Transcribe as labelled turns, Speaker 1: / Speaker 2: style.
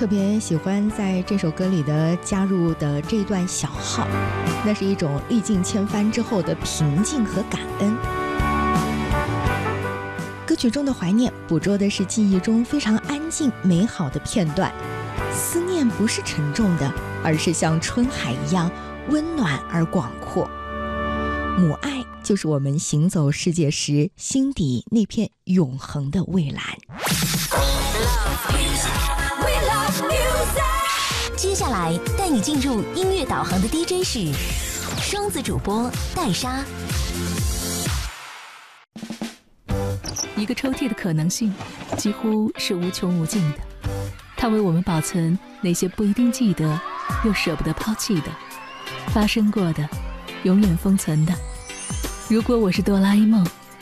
Speaker 1: 特别喜欢在这首歌里的加入的这一段小号，那是一种历尽千帆之后的平静和感恩。歌曲中的怀念捕捉的是记忆中非常安静美好的片段，思念不是沉重的，而是像春海一样温暖而广阔。母爱就是我们行走世界时心底那片永恒的蔚蓝。
Speaker 2: 接下来带你进入音乐导航的 DJ 是双子主播戴莎。
Speaker 3: 一个抽屉的可能性几乎是无穷无尽的，它为我们保存那些不一定记得又舍不得抛弃的，发生过的永远封存的。如果我是哆啦 A 梦，